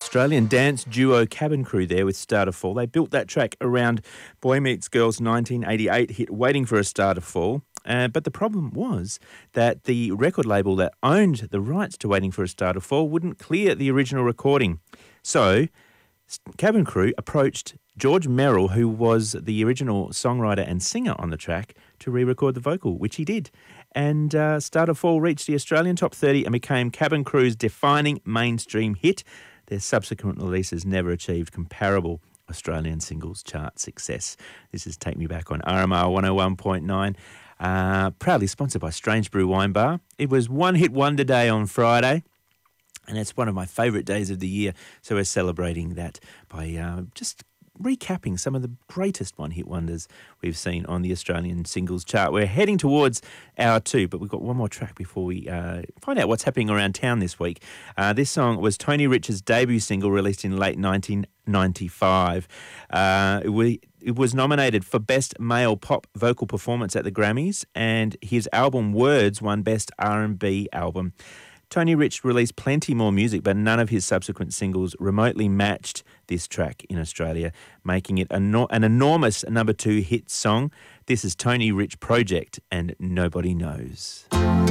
Australian dance duo Cabin Crew there with Star to Fall. They built that track around Boy Meets Girl's 1988 hit Waiting for a Star to Fall. But the problem was that the record label that owned the rights to Waiting for a Star to Fall wouldn't clear the original recording. So Cabin Crew approached George Merrill, who was the original songwriter and singer on the track, to re-record the vocal, which he did. And Star to Fall reached the Australian top 30 and became Cabin Crew's defining mainstream hit. Their subsequent releases never achieved comparable Australian singles chart success. This is Take Me Back on RMR 101.9, proudly sponsored by Strange Brew Wine Bar. It was One Hit Wonder Day on Friday, and it's one of my favourite days of the year, so we're celebrating that by just recapping some of the greatest one-hit wonders we've seen on the Australian singles chart. We're heading towards hour 2, but we've got one more track before we find out what's happening around town this week. This song was Tony Rich's debut single released in late 1995. It was nominated for Best Male Pop Vocal Performance at the Grammys, and his album Words won Best R&B Album. Tony Rich released plenty more music, but none of his subsequent singles remotely matched this track in Australia, making it an enormous number 2 hit song. This is Tony Rich Project and Nobody Knows.